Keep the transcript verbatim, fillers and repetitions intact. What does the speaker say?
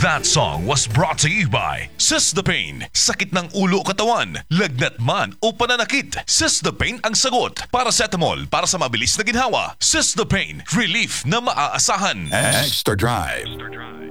That song was brought to you by Sistapain. Sakit ng ulo o katawan, lagnat man o pananakit, Sistapain ang sagot. Paracetamol para sa mabilis na ginhawa. Sistapain, relief na maaasahan. Extra Drive.